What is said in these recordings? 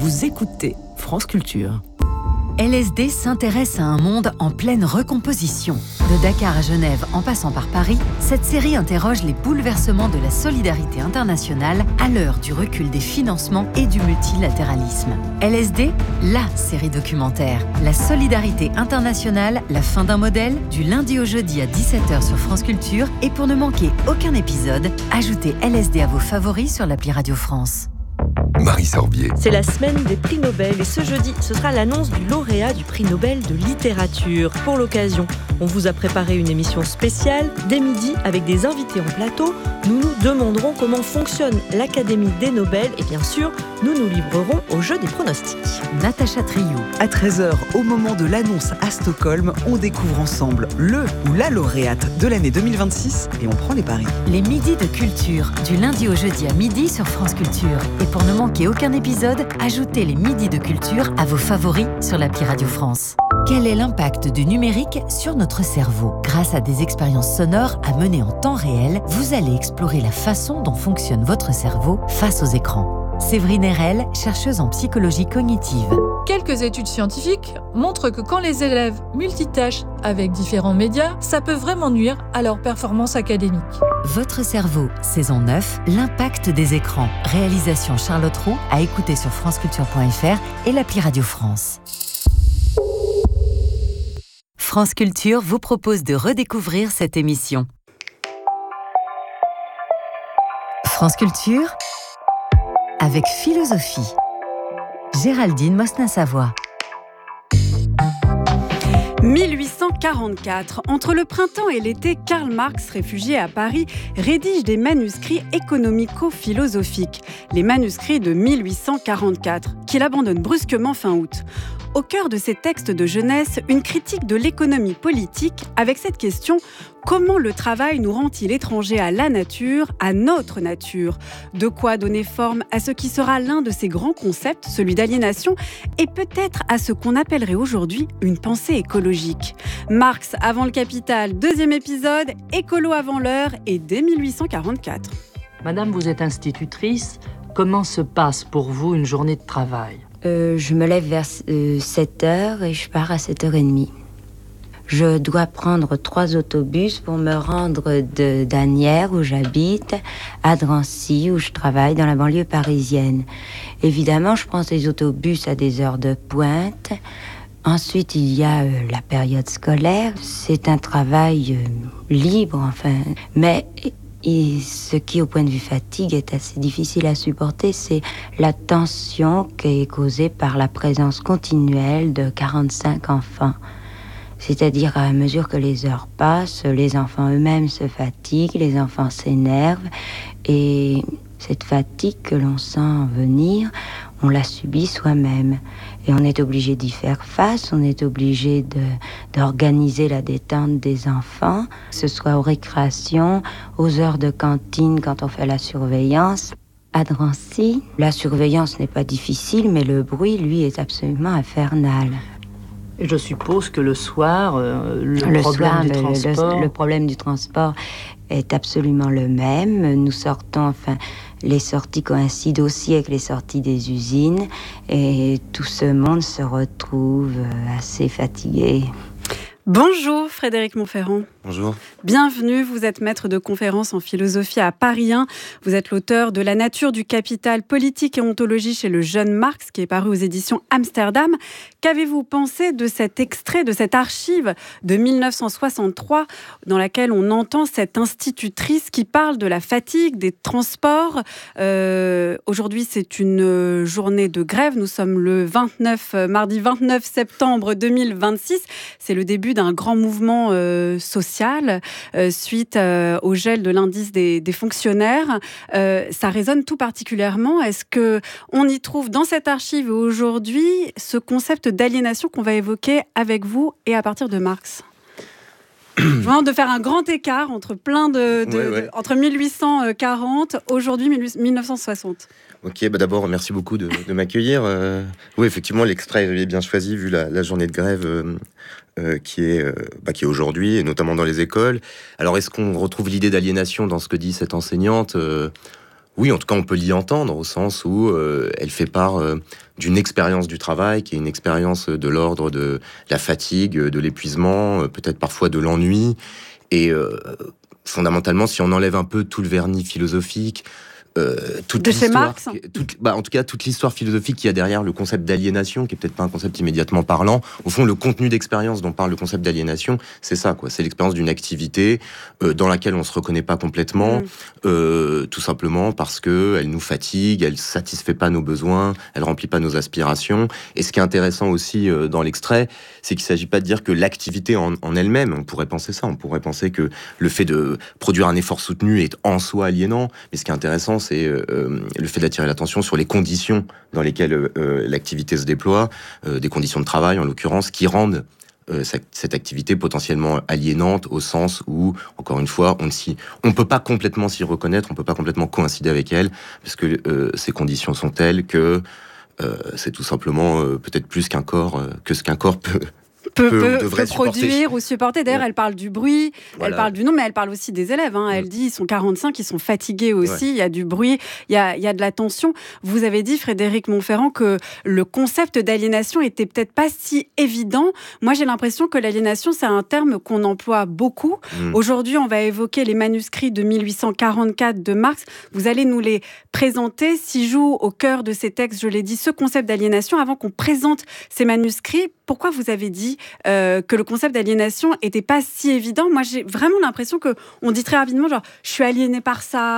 Vous écoutez France Culture. LSD s'intéresse à un monde en pleine recomposition. De Dakar à Genève en passant par Paris, cette série interroge les bouleversements de la solidarité internationale à l'heure du recul des financements et du multilatéralisme. LSD, la série documentaire. La solidarité internationale, la fin d'un modèle, du lundi au jeudi à 17h sur France Culture. Et pour ne manquer aucun épisode, ajoutez LSD à vos favoris sur l'appli Radio France. Marie Sorbier. C'est la semaine des prix Nobel et ce jeudi, ce sera l'annonce du lauréat du prix Nobel de littérature. Pour l'occasion, on vous a préparé une émission spéciale dès midi avec des invités en plateau. Nous nous demanderons comment fonctionne l'Académie des Nobel et bien sûr, nous nous livrerons au jeu des pronostics. Natacha Triou. À 13h, au moment de l'annonce à Stockholm, on découvre ensemble le ou la lauréate de l'année 2026 et on prend les paris. Les midis de culture, du lundi au jeudi à midi sur France Culture. Et pour ne manquer aucun épisode, ajoutez les midis de culture à vos favoris sur l'appli Radio France. Quel est l'impact du numérique sur notre cerveau ? Grâce à des expériences sonores à mener en temps réel, vous allez explorer la façon dont fonctionne votre cerveau face aux écrans. Séverine Erel, chercheuse en psychologie cognitive. Quelques études scientifiques montrent que quand les élèves multitâchent avec différents médias, ça peut vraiment nuire à leur performance académique. Votre cerveau, saison 9, l'impact des écrans. Réalisation Charlotte Roux, à écouter sur franceculture.fr et l'appli Radio France. France Culture vous propose de redécouvrir cette émission. France Culture avec philosophie. Géraldine Mosna-Savoie. 1844. Entre le printemps et l'été, Karl Marx, réfugié à Paris, rédige des manuscrits économico-philosophiques, les manuscrits de 1844, qu'il abandonne brusquement fin août. Au cœur de ces textes de jeunesse, une critique de l'économie politique avec cette question: comment le travail nous rend-il étrangers à la nature, à notre nature ? De quoi donner forme à ce qui sera l'un de ces grands concepts, celui d'aliénation, et peut-être à ce qu'on appellerait aujourd'hui une pensée écologique. Marx avant le Capital, deuxième épisode, écolo avant l'heure et dès 1844. Madame, vous êtes institutrice. Comment se passe pour vous une journée de travail ? Je me lève vers 7h et je pars à 7h30. Je dois prendre 3 autobus pour me rendre d'Asnières, où j'habite, à Drancy, où je travaille, dans la banlieue parisienne. Évidemment, je prends ces autobus à des heures de pointe. Ensuite, il y a la période scolaire. C'est un travail libre, enfin. Mais ce qui, au point de vue fatigue, est assez difficile à supporter, c'est la tension qui est causée par la présence continuelle de 45 enfants. C'est-à-dire, à mesure que les heures passent, les enfants eux-mêmes se fatiguent, les enfants s'énervent, et cette fatigue que l'on sent venir, on la subit soi-même. Et on est obligé d'y faire face, on est obligé d'organiser la détente des enfants, que ce soit aux récréations, aux heures de cantine quand on fait la surveillance. À Drancy, la surveillance n'est pas difficile, mais le bruit, lui, est absolument infernal. Et je suppose que le soir, le problème du transport est absolument le même. Nous sortons, les sorties coïncident aussi avec les sorties des usines et tout ce monde se retrouve assez fatigué. Bonjour Frédéric Montferrand. Bonjour. Bienvenue, vous êtes maître de conférences en philosophie à Paris 1. Vous êtes l'auteur de La nature du capital, politique et ontologie chez le jeune Marx, qui est paru aux éditions Amsterdam. Qu'avez-vous pensé de cet extrait, de cette archive de 1963, dans laquelle on entend cette institutrice qui parle de la fatigue, des transports ? Aujourd'hui, c'est une journée de grève. Nous sommes le mardi 29 septembre 2026. C'est le début d'un grand mouvement social suite au gel de l'indice des fonctionnaires. Ça résonne tout particulièrement. Est-ce qu'on y trouve dans cette archive aujourd'hui ce concept d'aliénation qu'on va évoquer avec vous et à partir de Marx ? Je vous demande de faire un grand écart entre entre 1840, aujourd'hui 1960. Ok, d'abord, merci beaucoup de m'accueillir. Oui, effectivement, l'extrait est bien choisi vu la journée de grève qui est aujourd'hui, et notamment dans les écoles. Alors, est-ce qu'on retrouve l'idée d'aliénation dans ce que dit cette enseignante ? Oui, en tout cas, on peut l'y entendre, au sens où elle fait part d'une expérience du travail, qui est une expérience de l'ordre de la fatigue, de l'épuisement, peut-être parfois de l'ennui. Et fondamentalement, si on enlève un peu tout le vernis philosophique, toute de chez Marx, en tout cas toute l'histoire philosophique qu'il y a derrière le concept d'aliénation, qui est peut-être pas un concept immédiatement parlant. Au fond, le contenu d'expérience dont parle le concept d'aliénation, c'est ça, quoi. C'est l'expérience d'une activité dans laquelle on se reconnaît pas complètement, tout simplement parce que elle nous fatigue, elle satisfait pas nos besoins, elle remplit pas nos aspirations. Et ce qui est intéressant aussi dans l'extrait, c'est qu'il s'agit pas de dire que l'activité en elle-même, on pourrait penser ça, on pourrait penser que le fait de produire un effort soutenu est en soi aliénant, mais ce qui est intéressant, c'est le fait d'attirer l'attention sur les conditions dans lesquelles l'activité se déploie, des conditions de travail en l'occurrence, qui rendent cette activité potentiellement aliénante, au sens où, encore une fois, on ne peut pas complètement s'y reconnaître, on ne peut pas complètement coïncider avec elle, parce que ces conditions sont telles que c'est tout simplement peut-être plus qu'un corps, que ce qu'un corps peut produire ou supporter. D'ailleurs, elle parle du bruit, elle parle du nom, mais elle parle aussi des élèves. Elle dit, ils sont 45, ils sont fatigués aussi, il y a du bruit, il y a de la tension. Vous avez dit, Frédéric Montferrand, que le concept d'aliénation était peut-être pas si évident. Moi, j'ai l'impression que l'aliénation, c'est un terme qu'on emploie beaucoup. Aujourd'hui, on va évoquer les manuscrits de 1844 de Marx. Vous allez nous les présenter. S'y joue au cœur de ces textes, je l'ai dit, ce concept d'aliénation. Avant qu'on présente ces manuscrits, pourquoi vous avez dit que le concept d'aliénation n'était pas si évident? Moi, j'ai vraiment l'impression qu'on dit très rapidement, genre, je suis aliéné par ça,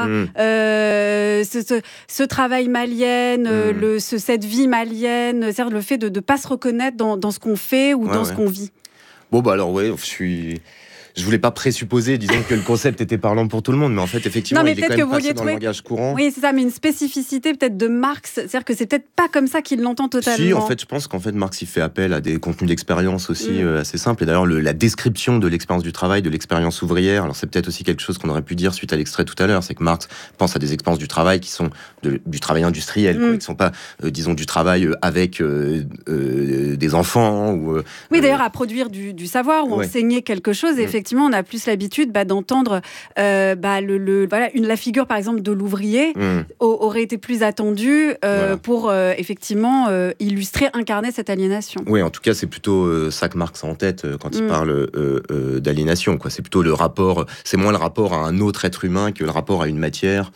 ce travail m'aliène, cette vie m'aliène, c'est-à-dire le fait de ne pas se reconnaître dans ce qu'on fait ou dans ce qu'on vit. Bon, bah alors, je voulais pas présupposer, disons, que le concept était parlant pour tout le monde, mais en fait, effectivement, il est quand même passé dans le langage courant. Oui, c'est ça, mais une spécificité peut-être de Marx, c'est-à-dire que c'est peut-être pas comme ça qu'il l'entend totalement. Si, en fait, je pense qu'en fait, Marx, il fait appel à des contenus d'expérience aussi assez simples. Et d'ailleurs, la description de l'expérience du travail, de l'expérience ouvrière, alors c'est peut-être aussi quelque chose qu'on aurait pu dire suite à l'extrait tout à l'heure, c'est que Marx pense à des expériences du travail qui sont du travail industriel, quoi, qui ne sont pas, disons, du travail avec des enfants. Oui, d'ailleurs, à produire du savoir ou enseigner quelque chose, effectivement, on a plus l'habitude d'entendre la figure, par exemple, de l'ouvrier aurait été plus attendue pour effectivement illustrer, incarner cette aliénation. Oui, en tout cas, c'est plutôt ça que Marx a en tête quand il parle d'aliénation, quoi. C'est plutôt le rapport, c'est moins le rapport à un autre être humain que le rapport à une matière,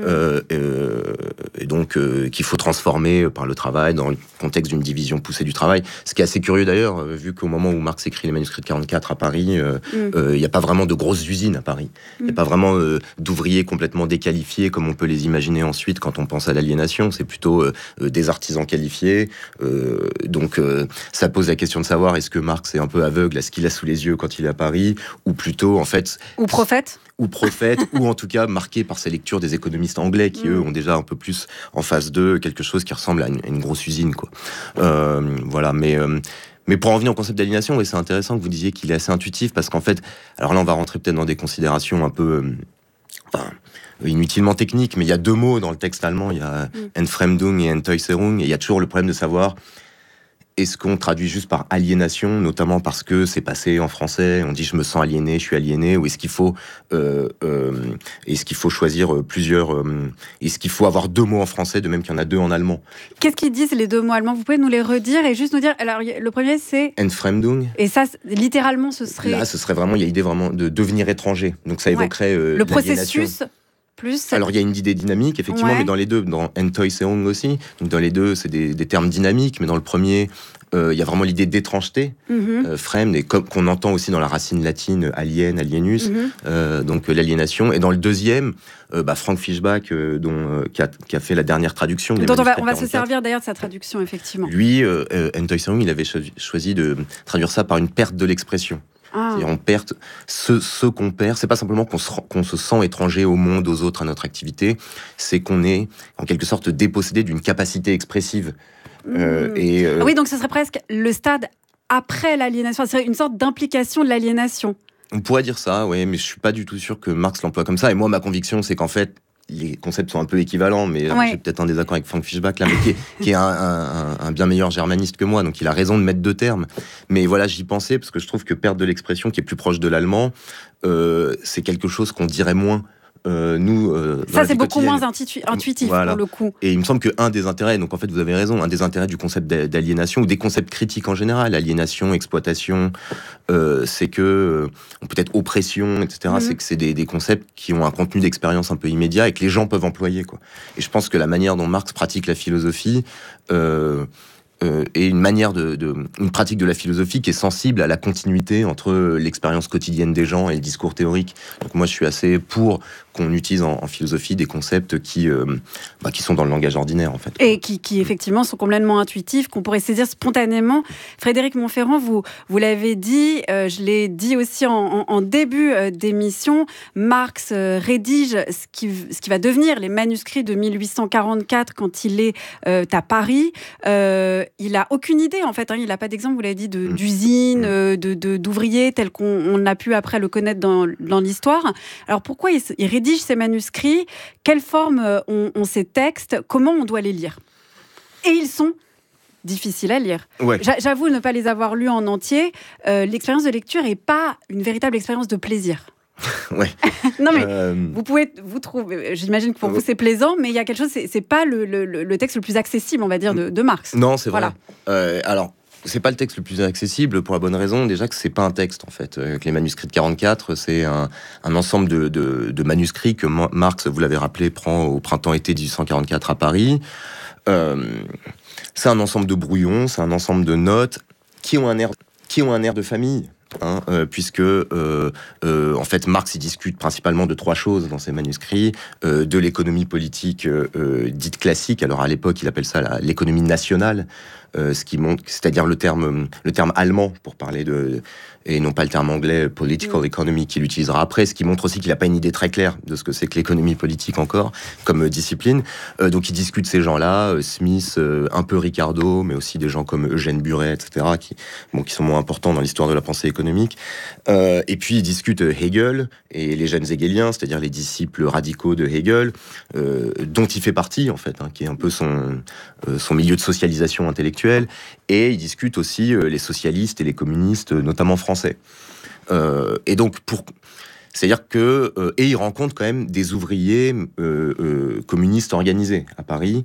et donc qu'il faut transformer par le travail dans le contexte d'une division poussée du travail. Ce qui est assez curieux d'ailleurs, vu qu'au moment où Marx écrit les manuscrits de 44 à Paris, il n'y a pas vraiment de grosses usines à Paris. Il n'y a pas vraiment d'ouvriers complètement déqualifiés comme on peut les imaginer ensuite quand on pense à l'aliénation. C'est plutôt des artisans qualifiés. Donc ça pose la question de savoir est-ce que Marx est un peu aveugle à ce qu'il a sous les yeux quand il est à Paris, ou plutôt en fait... Ou prophète, ou en tout cas marqué par sa lecture des économistes anglais qui, eux, ont déjà un peu plus en face d'eux quelque chose qui ressemble à une grosse usine, quoi. Voilà, mais pour en revenir au concept d'aliénation, c'est intéressant que vous disiez qu'il est assez intuitif, parce qu'en fait, alors là, on va rentrer peut-être dans des considérations un peu inutilement techniques, mais il y a deux mots dans le texte allemand, il y a Entfremdung et Entäußerung, et il y a toujours le problème de savoir est-ce qu'on traduit juste par aliénation, notamment parce que c'est passé en français, on dit je me sens aliéné, je suis aliéné, ou est-ce qu'il faut choisir plusieurs, est-ce qu'il faut avoir deux mots en français, de même qu'il y en a deux en allemand? Qu'est-ce qu'ils disent les deux mots allemands? Vous pouvez nous les redire et juste nous dire, alors le premier c'est Entfremdung. Et ça, littéralement, ce serait... Là, ce serait vraiment, il y a l'idée vraiment de devenir étranger, donc ça évoquerait le processus. Plus. Alors il y a une idée dynamique effectivement, mais dans les deux, dans Entäußerung aussi, donc dans les deux c'est des termes dynamiques, mais dans le premier il y a vraiment l'idée d'étrangeté, fremd, et comme qu'on entend aussi dans la racine latine alien, alienus, donc l'aliénation. Et dans le deuxième, Frank Fischbach, qui a fait la dernière traduction. Dont on va se servir d'ailleurs de sa traduction, effectivement. Lui, Entäußerung, il avait choisi de traduire ça par une perte de l'expression. On perd ce qu'on perd, c'est pas simplement qu'on se sent étranger au monde, aux autres, à notre activité, c'est qu'on est en quelque sorte dépossédé d'une capacité expressive. Oui, donc ce serait presque le stade après l'aliénation, c'est une sorte d'implication de l'aliénation. On pourrait dire ça, oui, mais je suis pas du tout sûr que Marx l'emploie comme ça. Et moi, ma conviction, c'est qu'en fait, les concepts sont un peu équivalents, mais j'ai peut-être un désaccord avec Frank Fischbach, là, mais qui est un bien meilleur germaniste que moi, donc il a raison de mettre deux termes. Mais voilà, j'y pensais, parce que je trouve que perte de l'expression, qui est plus proche de l'allemand, c'est quelque chose qu'on dirait moins ça c'est beaucoup moins intuitif pour le coup. Et il me semble qu'un des intérêts, donc en fait vous avez raison, un des intérêts du concept d'aliénation ou des concepts critiques en général, aliénation, exploitation, c'est que peut-être oppression, etc. C'est que c'est des concepts qui ont un contenu d'expérience un peu immédiat et que les gens peuvent employer, quoi. Et je pense que la manière dont Marx pratique la philosophie et une manière une pratique de la philosophie qui est sensible à la continuité entre l'expérience quotidienne des gens et le discours théorique. Donc moi, je suis assez pour qu'on utilise en philosophie des concepts qui sont dans le langage ordinaire, en fait. Et qui effectivement sont complètement intuitifs, qu'on pourrait saisir spontanément. Frédéric Montferrand, vous l'avez dit, je l'ai dit aussi en début d'émission, Marx rédige ce qui va devenir les manuscrits de 1844 quand il est à Paris. Il n'a aucune idée, en fait. Il n'a pas d'exemple, vous l'avez dit, d'usine, d'ouvriers, tel qu'on a pu après le connaître dans l'histoire. Alors pourquoi il rédige ces manuscrits? Quelle forme ont ces textes? Comment on doit les lire? Et ils sont difficiles à lire. Ouais. J'avoue ne pas les avoir lus en entier. L'expérience de lecture n'est pas une véritable expérience de plaisir. Ouais. Non mais vous pouvez vous trouver. J'imagine que pour vous c'est plaisant, mais il y a quelque chose. C'est pas le texte le plus accessible, on va dire, de Marx. Non, c'est vrai. Voilà. Alors, c'est pas le texte le plus accessible pour la bonne raison déjà que c'est pas un texte en fait. Que les manuscrits de 44, c'est un ensemble de manuscrits que Marx, vous l'avez rappelé, prend au printemps-été 1844 à Paris. C'est un ensemble de brouillons, c'est un ensemble de notes qui ont un air de famille. Puisque en fait Marx il discute principalement de trois choses dans ses manuscrits, de l'économie politique dite classique. Alors à l'époque il appelle ça l'économie nationale, ce qui montre, c'est-à-dire le terme allemand pour parler et non pas le terme anglais political economy qu'il utilisera après, ce qui montre aussi qu'il n'a pas une idée très claire de ce que c'est que l'économie politique encore comme discipline. Donc il discute ces gens-là, Smith, un peu Ricardo, mais aussi des gens comme Eugène Buret, etc., qui sont moins importants dans l'histoire de la pensée économique. Et puis il discute Hegel et les jeunes hegeliens, c'est-à-dire les disciples radicaux de Hegel, dont il fait partie en fait, qui est un peu son milieu de socialisation intellectuelle. Et il discute aussi les socialistes et les communistes, notamment français. Et donc, c'est-à-dire que et il rencontre quand même des ouvriers communistes organisés à Paris,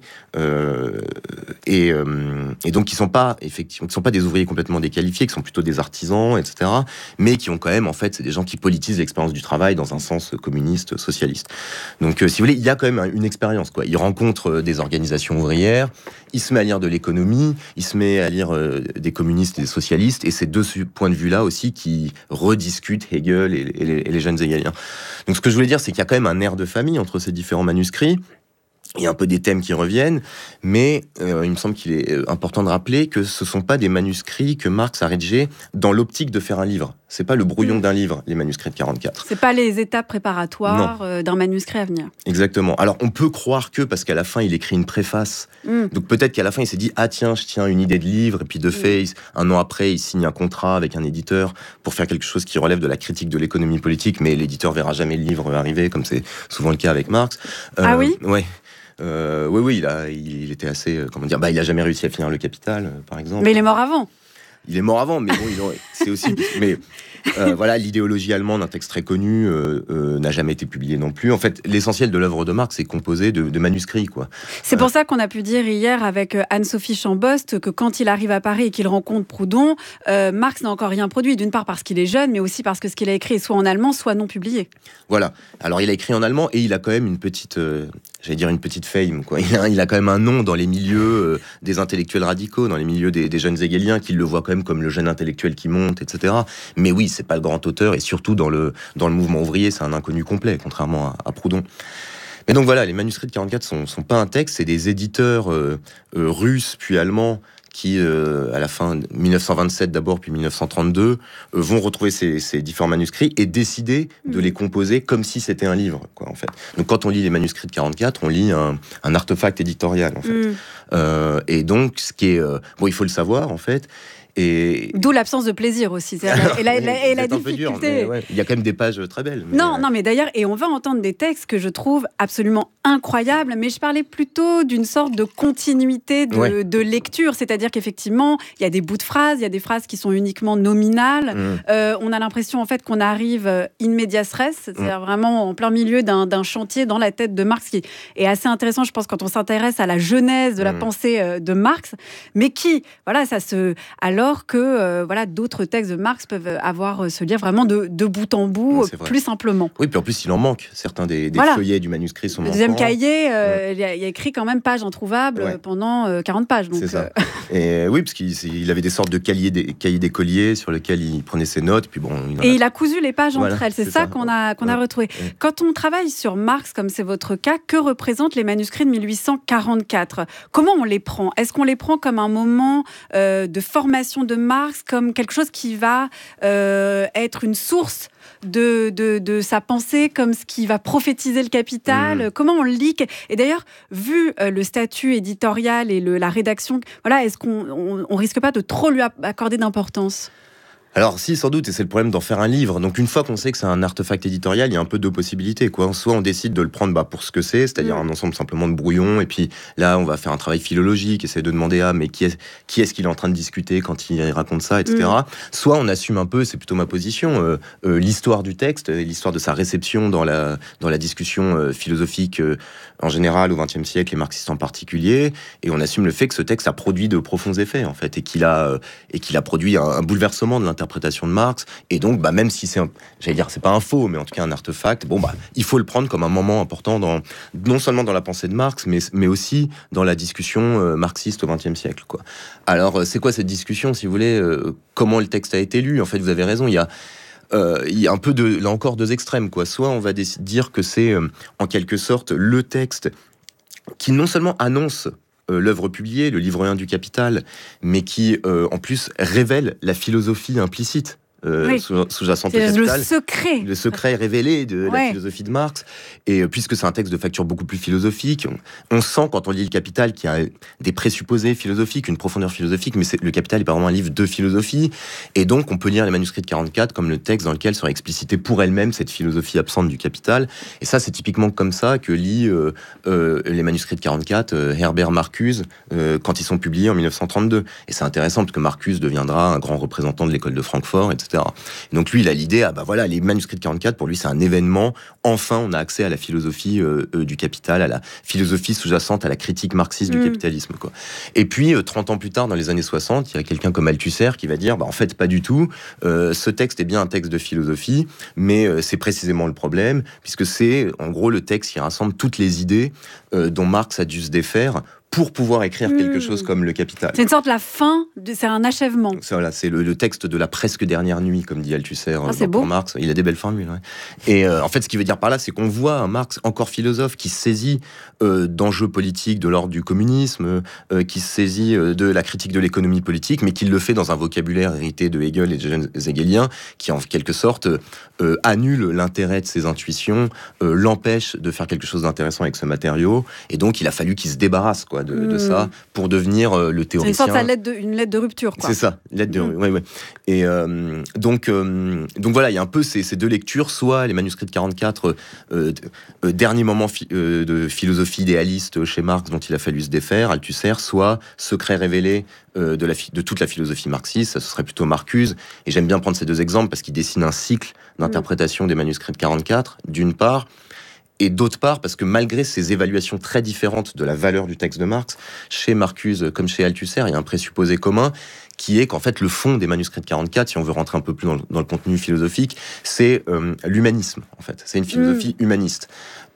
et donc qui sont pas des ouvriers complètement déqualifiés, qui sont plutôt des artisans, etc. Mais qui ont quand même, en fait, c'est des gens qui politisent l'expérience du travail dans un sens communiste, socialiste. Donc, si vous voulez, il y a quand même une expérience, quoi. Il rencontre des organisations ouvrières, il se met à lire de l'économie, il se met à lire des communistes et des socialistes, et c'est de ce point de vue-là aussi qui rediscutent Hegel et les jeunes hegeliens. Donc ce que je voulais dire, c'est qu'il y a quand même un air de famille entre ces différents manuscrits. Il y a un peu des thèmes qui reviennent, mais il me semble qu'il est important de rappeler que ce ne sont pas des manuscrits que Marx a rédigés dans l'optique de faire un livre. Ce n'est pas le brouillon d'un livre, les manuscrits de 44. Ce n'est pas les étapes préparatoires d'un manuscrit à venir. Exactement. Alors on peut croire que, parce qu'à la fin il écrit une préface, donc peut-être qu'à la fin il s'est dit « Ah tiens, je tiens une idée de livre », et puis de fait, un an après, il signe un contrat avec un éditeur pour faire quelque chose qui relève de la critique de l'économie politique, mais l'éditeur verra jamais le livre arriver, comme c'est souvent le cas avec Marx. Ah oui ? Ouais. Oui, il était assez, il a jamais réussi à finir Le Capital, par exemple. Mais il est mort avant. Il est mort avant, mais bon, c'est aussi. Mais voilà, l'idéologie allemande, un texte très connu, n'a jamais été publié non plus. En fait, l'essentiel de l'œuvre de Marx est composé de manuscrits, quoi. C'est pour ça qu'on a pu dire hier avec Anne-Sophie Chambost que quand il arrive à Paris et qu'il rencontre Proudhon, Marx n'a encore rien produit. D'une part parce qu'il est jeune, mais aussi parce que ce qu'il a écrit est soit en allemand, soit non publié. Voilà. Alors il a écrit en allemand et il a quand même une petite fame, quoi. Il a quand même un nom dans les milieux des intellectuels radicaux, dans les milieux des jeunes hegeliens, qui le voient quand même comme le jeune intellectuel qui monte, etc. Mais oui, c'est pas le grand auteur, et surtout dans le mouvement ouvrier, c'est un inconnu complet, contrairement à Proudhon. Mais donc voilà, les manuscrits de 44 sont pas un texte, c'est des éditeurs russes puis allemands qui, à la fin 1927 d'abord, puis 1932, vont retrouver ces différents manuscrits et décider de les composer comme si c'était un livre, quoi, en fait. Donc quand on lit les manuscrits de 44, on lit un artefact éditorial, en fait. Et donc, ce qui est... il faut le savoir, en fait. Et... D'où l'absence de plaisir aussi. Et la difficulté. Dur, il y a quand même des pages très belles. Non, mais d'ailleurs, et on va entendre des textes que je trouve absolument incroyables, mais je parlais plutôt d'une sorte de continuité de lecture, c'est-à-dire qu'effectivement, il y a des bouts de phrases, il y a des phrases qui sont uniquement nominales. On a l'impression en fait qu'on arrive in medias res, c'est-à-dire vraiment en plein milieu d'un chantier dans la tête de Marx, qui est assez intéressant, je pense, quand on s'intéresse à la genèse de la pensée de Marx, mais qui, voilà, alors que d'autres textes de Marx peuvent se lire vraiment de bout en bout, plus simplement. Oui, puis en plus, il en manque. Certains des feuillets du manuscrit sont manquants. Le deuxième cahier, il y a écrit quand même page introuvable pendant 40 pages. Donc, c'est ça. Et oui, parce qu'il avait des sortes de cahiers d'écoliers sur lesquels il prenait ses notes. Puis il a cousu les pages entre elles. C'est ça qu'on a retrouvé. Quand on travaille sur Marx, comme c'est votre cas, que représentent les manuscrits de 1844 ? Comment on les prend ? Est-ce qu'on les prend comme un moment de formation de Marx, comme quelque chose qui va être une source de sa pensée, comme ce qui va prophétiser le capital? Comment on le lit? Et d'ailleurs, vu le statut éditorial et la rédaction, est-ce qu'on risque pas de trop lui accorder d'importance? Alors si, sans doute, et c'est le problème d'en faire un livre. Donc une fois qu'on sait que c'est un artefact éditorial, il y a un peu deux possibilités, quoi. Soit on décide de le prendre pour ce que c'est-à-dire un ensemble simplement de brouillons, et puis là on va faire un travail philologique, essayer de demander mais qui est-ce qu'il est en train de discuter quand il raconte ça, etc. Soit on assume un peu, c'est plutôt ma position, l'histoire du texte, l'histoire de sa réception dans la discussion philosophique en général au XXe siècle et marxiste en particulier, et on assume le fait que ce texte a produit de profonds effets en fait, et qu'il a produit un bouleversement de l'interprétation de Marx, et donc même si c'est pas un faux, mais en tout cas un artefact, il faut le prendre comme un moment important non seulement dans la pensée de Marx, mais aussi dans la discussion marxiste au XXe siècle, quoi. Alors c'est quoi cette discussion, si vous voulez, comment le texte a été lu? En fait, vous avez raison, il y a un peu là encore deux extrêmes, quoi. Soit on va dire que c'est en quelque sorte le texte qui non seulement annonce l'œuvre publiée, le livre 1 du Capital, mais qui, en plus, révèle la philosophie implicite sous-jacente au Capital. Le secret révélé de la philosophie de Marx. Et puisque c'est un texte de facture beaucoup plus philosophique, on sent, quand on lit le Capital, qu'il y a des présupposés philosophiques, une profondeur philosophique, mais le Capital n'est pas vraiment un livre de philosophie. Et donc, on peut lire les manuscrits de 44 comme le texte dans lequel serait explicitée pour elle-même cette philosophie absente du Capital. Et ça, c'est typiquement comme ça que lit les manuscrits de 44 Herbert Marcuse quand ils sont publiés en 1932. Et c'est intéressant parce que Marcuse deviendra un grand représentant de l'école de Francfort, etc. Et donc lui, il a l'idée, les manuscrits de 44, pour lui, c'est un événement. Enfin, on a accès à la philosophie du Capital, à la philosophie sous-jacente à la critique marxiste du capitalisme, quoi. Et puis, 30 ans plus tard, dans les années 60, il y a quelqu'un comme Althusser qui va dire, en fait, pas du tout. Ce texte est bien un texte de philosophie, mais c'est précisément le problème, puisque c'est, en gros, le texte qui rassemble toutes les idées dont Marx a dû se défaire pour pouvoir écrire quelque chose comme le Capital. C'est une sorte de la fin, c'est un achèvement. C'est le texte de la presque dernière nuit, comme dit Althusser pour Marx. Il a des belles formules. Ouais. Et en fait, ce qu'il veut dire par là, c'est qu'on voit un Marx encore philosophe qui se saisit d'enjeux politiques de l'ordre du communisme, qui se saisit de la critique de l'économie politique, mais qui le fait dans un vocabulaire hérité de Hegel et de jeunes hegeliens, qui en quelque sorte annule l'intérêt de ses intuitions, l'empêche de faire quelque chose d'intéressant avec ce matériau, et donc il a fallu qu'il se débarrasse de ça pour devenir le théoricien. C'est une sorte une lettre de rupture, quoi. C'est ça, lettre de rupture. Ouais. Et donc voilà, il y a un peu ces deux lectures, soit les manuscrits de 44, dernier moment de philosophie idéaliste chez Marx dont il a fallu se défaire, Althusser, soit secret révélé de toute la philosophie marxiste, ça ce serait plutôt Marcuse. Et j'aime bien prendre ces deux exemples parce qu'ils dessinent un cycle d'interprétation des manuscrits de 44, d'une part, et d'autre part, parce que malgré ces évaluations très différentes de la valeur du texte de Marx, chez Marcuse comme chez Althusser, il y a un présupposé commun qui est qu'en fait, le fond des manuscrits de 44, si on veut rentrer un peu plus dans le contenu philosophique, c'est l'humanisme, en fait. C'est une philosophie humaniste.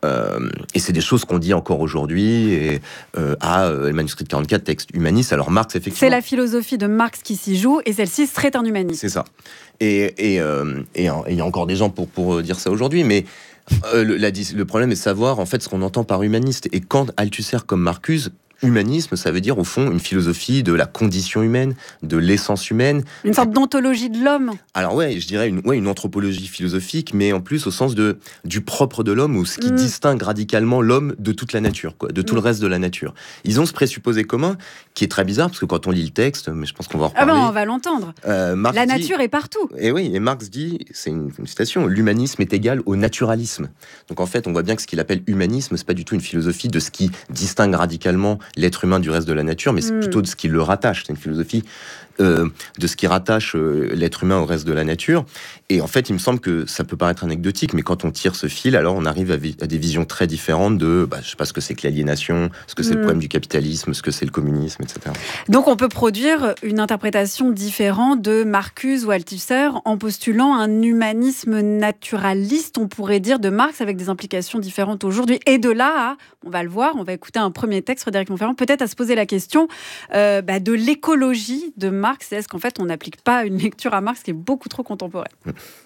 Et c'est des choses qu'on dit encore aujourd'hui, et les manuscrits de 44, texte humaniste. Alors Marx, effectivement... C'est la philosophie de Marx qui s'y joue, et celle-ci serait un humaniste. C'est ça. Et il y a encore des gens pour dire ça aujourd'hui, mais... le problème est de savoir en fait ce qu'on entend par humaniste, et quand Althusser comme Marcuse Humanisme, ça veut dire au fond une philosophie de la condition humaine, de l'essence humaine. Une sorte d'ontologie de l'homme. Alors ouais, je dirais une anthropologie philosophique, mais en plus au sens du propre de l'homme, ou ce qui distingue radicalement l'homme de toute la nature, quoi, de tout le reste de la nature. Ils ont ce présupposé commun qui est très bizarre, parce que quand on lit le texte, mais je pense qu'on va en reparler. On va l'entendre. La nature est partout. Et oui, et Marx dit, c'est une citation, l'humanisme est égal au naturalisme. Donc en fait, on voit bien que ce qu'il appelle humanisme, c'est pas du tout une philosophie de ce qui distingue radicalement l'être humain du reste de la nature, mais c'est plutôt de ce qui le rattache. C'est une philosophie de ce qui rattache l'être humain au reste de la nature. Et en fait, il me semble que ça peut paraître anecdotique, mais quand on tire ce fil, alors on arrive à des visions très différentes de, je sais pas ce que c'est que l'aliénation, ce que c'est le problème du capitalisme, ce que c'est le communisme, etc. Donc on peut produire une interprétation différente de Marcuse ou Althusser en postulant un humanisme naturaliste, on pourrait dire, de Marx, avec des implications différentes aujourd'hui. Et de là, on va le voir, on va écouter un premier texte, Frédéric Montferrand, peut-être à se poser la question de l'écologie de Marx. Est-ce qu'en fait, on n'applique pas une lecture à Marx qui est beaucoup trop contemporaine ?